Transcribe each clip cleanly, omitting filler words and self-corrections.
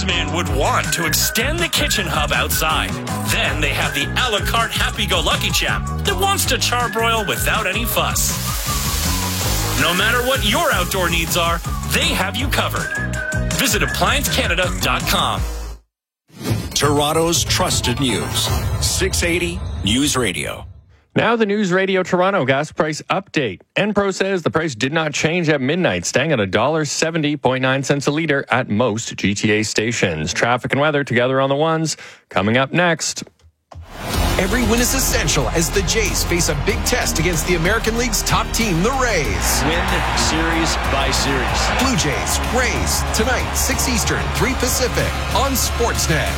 businessman would want to extend the kitchen hub outside. Then they have the a la carte happy-go-lucky chap that wants to charbroil without any fuss. No matter what your outdoor needs are, they have you covered. Visit ApplianceCanada.com. Toronto's trusted news. 680 News Radio. Now the News Radio Toronto gas price update. Enpro says the price did not change at midnight, staying at $1.70.9 a litre at most GTA stations. Traffic and weather together on the ones. Coming up next. Every win is essential as the Jays face a big test against the American League's top team, the Rays. Win series by series. Blue Jays, Rays, tonight, 6 Eastern, 3 Pacific, on Sportsnet.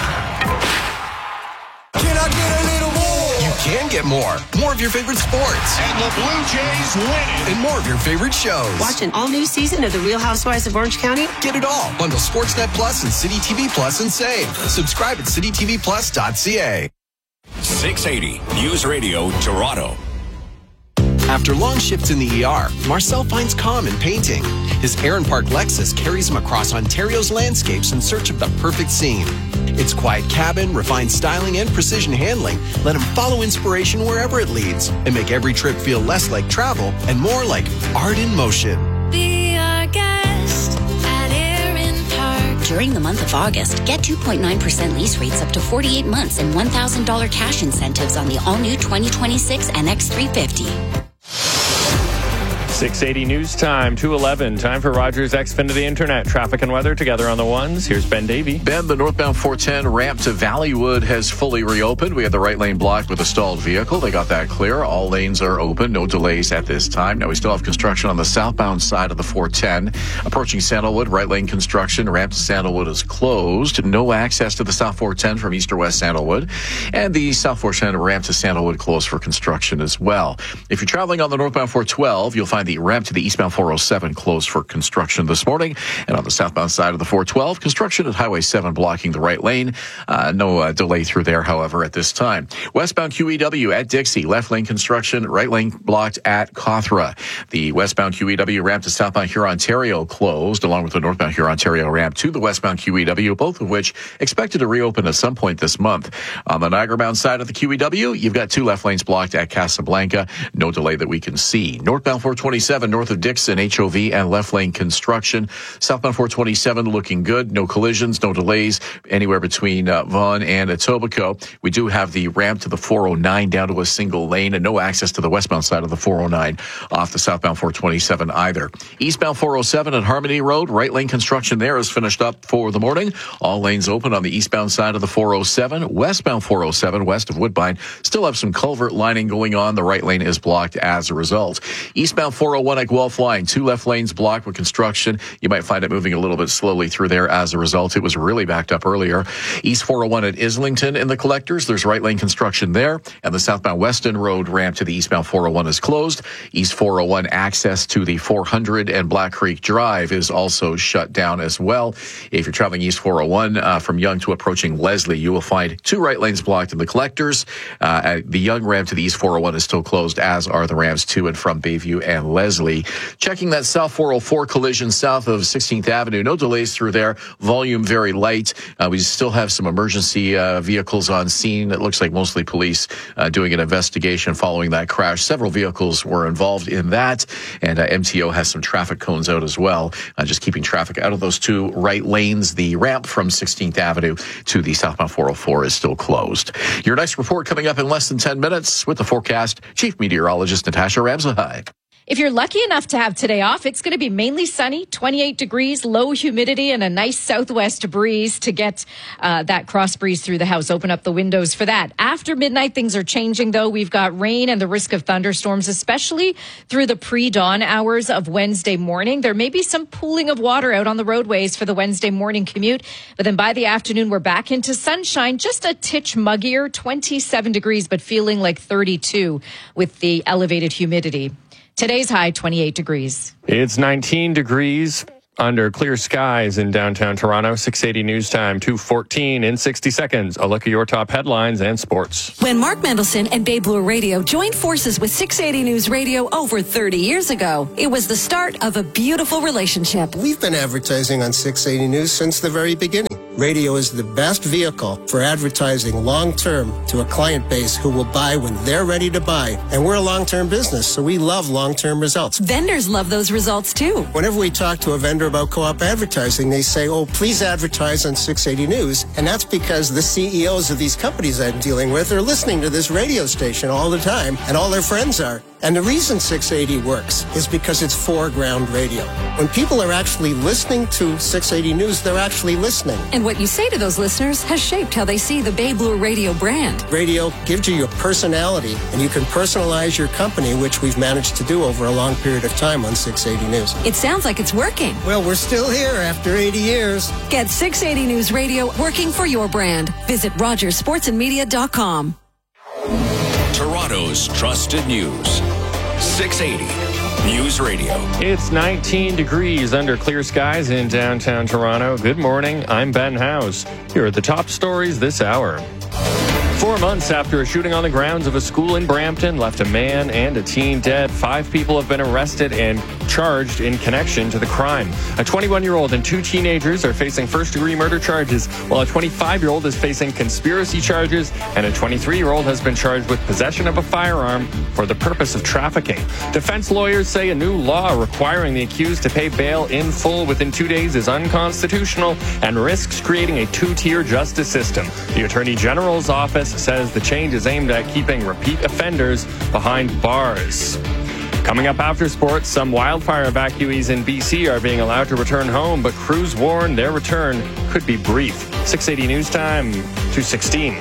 Can I get a little more? You can get more. More of your favorite sports. And the Blue Jays win it. And more of your favorite shows. Watch an all-new season of The Real Housewives of Orange County. Get it all. Bundle Sportsnet Plus and City TV Plus and save. Subscribe at citytvplus.ca. 680 News Radio Toronto. After long shifts in the ER, Marcel finds calm in painting. His Aaron Park Lexus carries him across Ontario's landscapes in search of the perfect scene. Its quiet cabin, refined styling, and precision handling let him follow inspiration wherever it leads and make every trip feel less like travel and more like art in motion. Be our guest at Aaron Park. During the month of August, get 2.9% lease rates up to 48 months and $1,000 cash incentives on the all-new 2026 NX 350. 680 News Time, 2:11. Time for Rogers Xfinity Internet. Traffic and weather together on the ones. Here's Ben Davey. Ben, the northbound 410 ramp to Valleywood has fully reopened. We had the right lane blocked with a stalled vehicle. They got that clear. All lanes are open. No delays at this time. Now we still have construction on the southbound side of the 410. Approaching Sandalwood, right lane construction. Ramp to Sandalwood is closed. No access to the south 410 from east or west Sandalwood. And the south 410 ramp to Sandalwood closed for construction as well. If you're traveling on the northbound 412, you'll find the ramp to the eastbound 407 closed for construction this morning. And on the southbound side of the 412, construction at Highway 7 blocking the right lane. No delay through there, however, at this time. Westbound QEW at Dixie, left lane construction, right lane blocked at Cawthra. The westbound QEW ramp to southbound Hurontario closed, along with the northbound Hurontario ramp to the westbound QEW, both of which expected to reopen at some point this month. On the Niagara-bound side of the QEW, you've got 2 left lanes blocked at Casablanca. No delay that we can see. Northbound 427 north of Dixon, HOV and left lane construction. Southbound 427 looking good. No collisions, no delays anywhere between Vaughan and Etobicoke. We do have the ramp to the 409 down to a single lane and no access to the westbound side of the 409 off the southbound 427 either. Eastbound 407 at Harmony Road, right lane construction there is finished up for the morning. All lanes open on the eastbound side of the 407. Westbound 407 west of Woodbine still have some culvert lining going on. The right lane is blocked as a result. Eastbound 401 at Guelph Line, 2 left lanes blocked with construction. You might find it moving a little bit slowly through there as a result. It was really backed up earlier. East 401 at Islington in the collectors. There's right lane construction there. And the southbound Weston Road ramp to the eastbound 401 is closed. East 401 access to the 400 and Black Creek Drive is also shut down as well. If you're traveling East 401 from Yonge to approaching Leslie, you will find 2 right lanes blocked in the collectors. The Yonge ramp to the East 401 is still closed, as are the ramps to and from Bayview and Leslie. Checking that South 404 collision south of 16th Avenue. No delays through there. Volume very light. We still have some emergency vehicles on scene. It looks like mostly police doing an investigation following that crash. Several vehicles were involved in that. And MTO has some traffic cones out as well. Just keeping traffic out of those 2 right lanes. The ramp from 16th Avenue to the southbound 404 is still closed. Your next report coming up in less than 10 minutes with the forecast. Chief Meteorologist Natasha Ramsahai. If you're lucky enough to have today off, it's going to be mainly sunny, 28 degrees, low humidity, and a nice southwest breeze to get that cross breeze through the house. Open up the windows for that. After midnight, things are changing, though. We've got rain and the risk of thunderstorms, especially through the pre-dawn hours of Wednesday morning. There may be some pooling of water out on the roadways for the Wednesday morning commute. But then by the afternoon, we're back into sunshine, just a titch muggier, 27 degrees, but feeling like 32 with the elevated humidity. Today's high, 28 degrees. It's 19 degrees under clear skies in downtown Toronto. 680 News Time, 2:14 in 60 seconds. A look at your top headlines and sports. When Mark Mendelson and Bay Bloor Radio joined forces with 680 News Radio over 30 years ago, it was the start of a beautiful relationship. We've been advertising on 680 News since the very beginning. radio is the best vehicle for advertising long-term to a client base who will buy when they're ready to buy. And we're a long-term business, so we love long-term results. Vendors love those results too. Whenever we talk to a vendor about co-op advertising, they say, oh, please advertise on 680 News. And that's because the CEOs of these companies I'm dealing with are listening to this radio station all the time, and all their friends are. And the reason 680 works is because it's foreground radio. When people are actually listening to 680 News, they're actually listening. And what you say to those listeners has shaped how they see the Bay Blue Radio brand. Radio gives you your personality, and you can personalize your company, which we've managed to do over a long period of time on 680 News. It sounds like it's working. Well, we're still here after 80 years. Get 680 News Radio working for your brand. Visit RogersSportsandMedia.com. Toronto's trusted news. 680 News Radio. It's 19 degrees under clear skies in downtown Toronto. Good morning. I'm Ben House. Here are the top stories this hour. 4 months after a shooting on the grounds of a school in Brampton left a man and a teen dead, 5 people have been arrested and charged in connection to the crime. A 21-year-old and 2 teenagers are facing first-degree murder charges, while a 25-year-old is facing conspiracy charges, and a 23-year-old has been charged with possession of a firearm for the purpose of trafficking. Defense lawyers say a new law requiring the accused to pay bail in full within 2 days is unconstitutional and risks creating a 2-tier justice system. The Attorney General's office says the change is aimed at keeping repeat offenders behind bars. Coming up after sports, some wildfire evacuees in BC are being allowed to return home, but crews warn their return could be brief. 680 News Time, 2:16.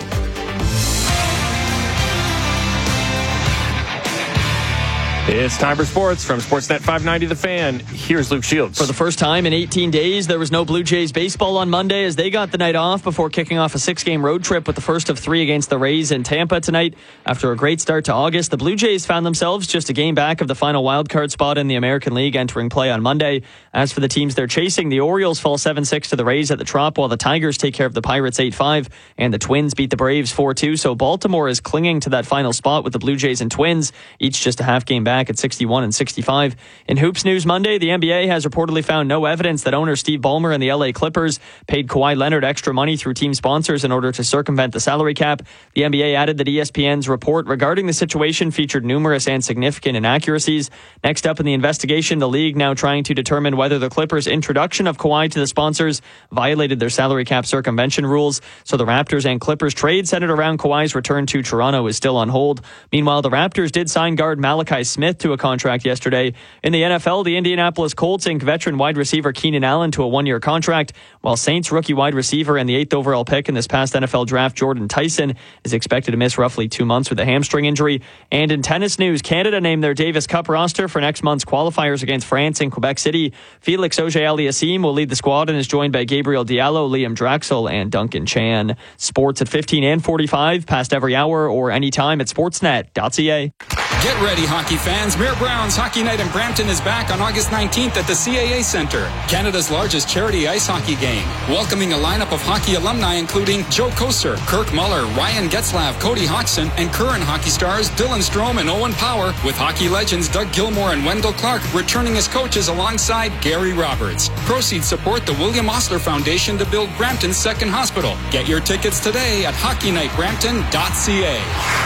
It's time for sports from Sportsnet 590 The Fan. Here's Luke Shields. For the first time in 18 days, there was no Blue Jays baseball on Monday as they got the night off before kicking off a 6-game road trip with the first of 3 against the Rays in Tampa tonight. After a great start to August, the Blue Jays found themselves just a game back of the final wildcard spot in the American League entering play on Monday. As for the teams they're chasing, the Orioles fall 7-6 to the Rays at the Trop, while the Tigers take care of the Pirates 8-5, and the Twins beat the Braves 4-2. So Baltimore is clinging to that final spot with the Blue Jays and Twins, each just a half game back at 61 and 65. In hoops news Monday, the NBA has reportedly found no evidence that owner Steve Ballmer and the LA Clippers paid Kawhi Leonard extra money through team sponsors in order to circumvent the salary cap. The NBA added that ESPN's report regarding the situation featured numerous and significant inaccuracies. Next up in the investigation, the league now trying to determine whether the Clippers' introduction of Kawhi to the sponsors violated their salary cap circumvention rules. So the Raptors and Clippers trade centered around Kawhi's return to Toronto is still on hold. Meanwhile, the Raptors did sign guard Malachi Smith to a contract yesterday. In the NFL, the Indianapolis Colts inked veteran wide receiver Keenan Allen to a 1-year contract, while Saints rookie wide receiver and the 8th overall pick in this past NFL draft, Jordan Tyson, is expected to miss roughly 2 months with a hamstring injury. And in tennis news, Canada named their Davis Cup roster for next month's qualifiers against France in Quebec City. Felix Auger-Aliassime will lead the squad and is joined by Gabriel Diallo, Liam Draxel, and Duncan Chan. Sports at 15 and 45, past every hour or anytime at sportsnet.ca. Get ready, hockey fans. Mayor Brown's Hockey Night in Brampton is back on August 19th at the CAA Centre, Canada's largest charity ice hockey game. Welcoming a lineup of hockey alumni including Joe Koser, Kirk Muller, Ryan Getzlav, Cody Hodgson, and current hockey stars Dylan Strome and Owen Power, with hockey legends Doug Gilmour and Wendell Clark returning as coaches alongside Gary Roberts. Proceeds support the William Osler Foundation to build Brampton's second hospital. Get your tickets today at hockeynightbrampton.ca.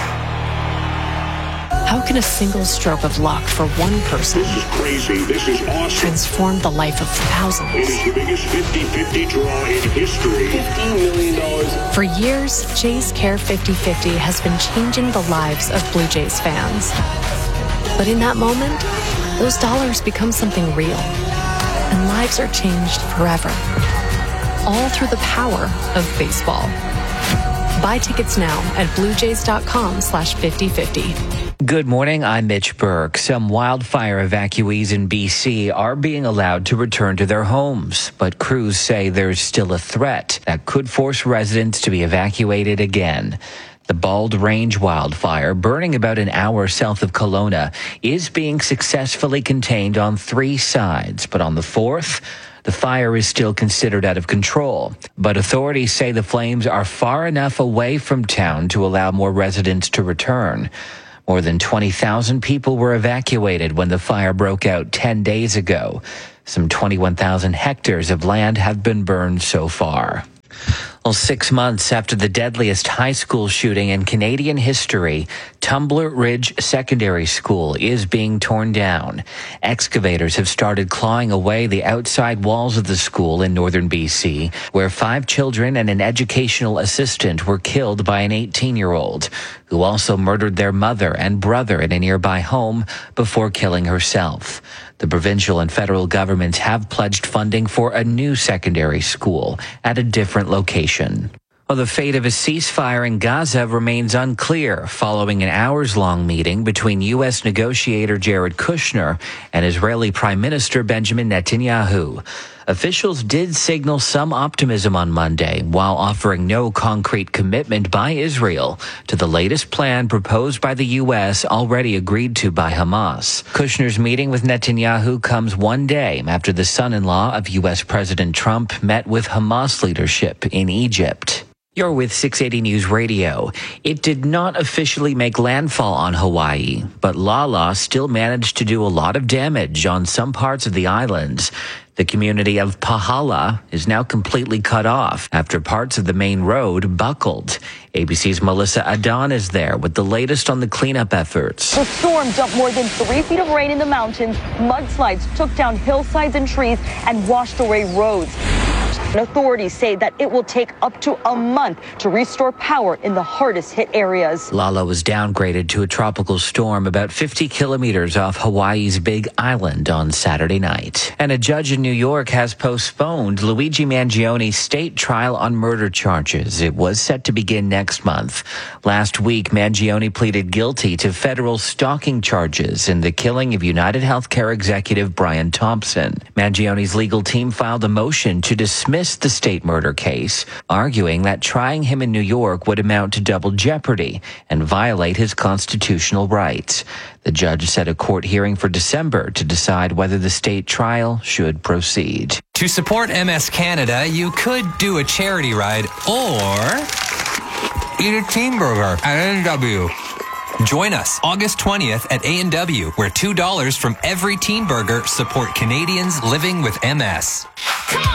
How can a single stroke of luck for one person This is crazy. This is awesome. transform the life of thousands? It is the biggest 50-50 draw in history. $15 million. For years, Jays Care 50/50 has been changing the lives of Blue Jays fans. But in that moment, those dollars become something real, and lives are changed forever. All through the power of baseball. Buy tickets now at bluejays.com/50/50. Good morning, I'm Mitch Burke. Some wildfire evacuees in BC are being allowed to return to their homes, but crews say there's still a threat that could force residents to be evacuated again. The Bald Range wildfire, burning about an hour south of Kelowna, is being successfully contained on 3 sides, but on the 4th, the fire is still considered out of control. But authorities say the flames are far enough away from town to allow more residents to return. More than 20,000 people were evacuated when the fire broke out 10 days ago. Some 21,000 hectares of land have been burned so far. Well, 6 months after the deadliest high school shooting in Canadian history, Tumbler Ridge Secondary School is being torn down. Excavators have started clawing away the outside walls of the school in northern BC, where 5 children and an educational assistant were killed by an 18-year-old, who also murdered their mother and brother in a nearby home before killing herself. The provincial and federal governments have pledged funding for a new secondary school at a different location. Well, the fate of a ceasefire in Gaza remains unclear following an hours-long meeting between U.S. negotiator Jared Kushner and Israeli Prime Minister Benjamin Netanyahu. Officials did signal some optimism on Monday, while offering no concrete commitment by Israel to the latest plan proposed by the U.S. already agreed to by Hamas. Kushner's meeting with Netanyahu comes one day after the son-in-law of U.S. President Trump met with Hamas leadership in Egypt. You're with 680 News Radio. It did not officially make landfall on Hawaii, but Lala still managed to do a lot of damage on some parts of the islands. The community of Pahala is now completely cut off after parts of the main road buckled. ABC's Melissa Adon is there with the latest on the cleanup efforts. The storm dumped more than 3 feet of rain in the mountains. Mudslides took down hillsides and trees and washed away roads. Authorities say that it will take up to a month to restore power in the hardest hit areas. Lala was downgraded to a tropical storm about 50 kilometers off Hawaii's Big Island on Saturday night. And a judge in New York has postponed Luigi Mangioni's state trial on murder charges. It was set to begin next month. Last week, Mangioni pleaded guilty to federal stalking charges in the killing of United Healthcare executive Brian Thompson. Mangioni's legal team filed a motion to dismiss the state murder case, arguing that trying him in New York would amount to double jeopardy and violate his constitutional rights. The judge set a court hearing for December to decide whether the state trial should proceed. To support MS Canada, you could do a charity ride or eat a teen burger at A&W. Join us August 20th at A&W, where $2 from every teen burger support Canadians living with MS.